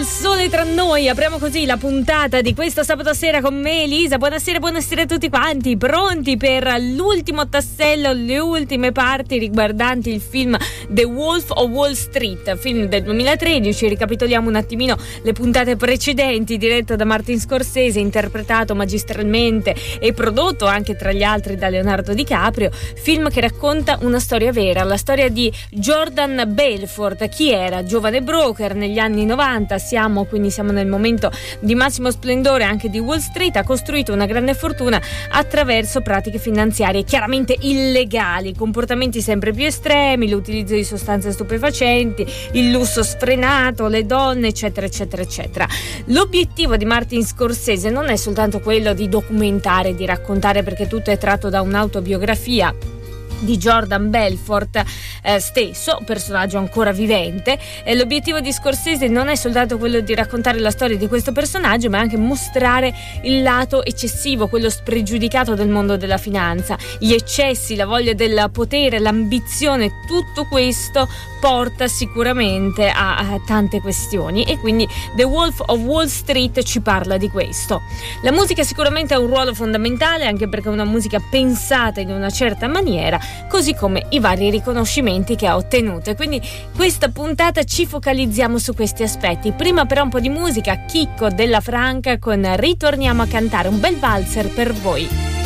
Sole tra noi, apriamo così la puntata di questo sabato sera con me, Elisa. Buonasera a tutti quanti, pronti per l'ultimo tassello, le ultime parti riguardanti il film The Wolf of Wall Street, film del 2013. Ricapitoliamo un attimino le puntate precedenti, diretto da Martin Scorsese, interpretato magistralmente e prodotto anche tra gli altri da Leonardo DiCaprio. Film che racconta una storia vera, la storia di Jordan Belfort. Chi era? Giovane broker negli anni 90, siamo nel momento di massimo splendore anche di Wall Street. Ha costruito una grande fortuna attraverso pratiche finanziarie chiaramente illegali, comportamenti sempre più estremi, l'utilizzo di sostanze stupefacenti, il lusso sfrenato, le donne, eccetera eccetera eccetera. L'obiettivo di Martin Scorsese non è soltanto quello di documentare, di raccontare, perché tutto è tratto da un'autobiografia di Jordan Belfort stesso, personaggio ancora vivente. L'obiettivo di Scorsese non è soltanto quello di raccontare la storia di questo personaggio, ma anche mostrare il lato eccessivo, quello spregiudicato del mondo della finanza, gli eccessi, la voglia del potere, l'ambizione. Tutto questo porta sicuramente a tante questioni, e quindi The Wolf of Wall Street ci parla di questo. La musica sicuramente ha un ruolo fondamentale, anche perché è una musica pensata in una certa maniera, così come i vari riconoscimenti che ha ottenuto. E quindi questa puntata ci focalizziamo su questi aspetti. Prima però un po' di musica, Chicco Della Franca con Ritorniamo a cantare, un bel valzer per voi.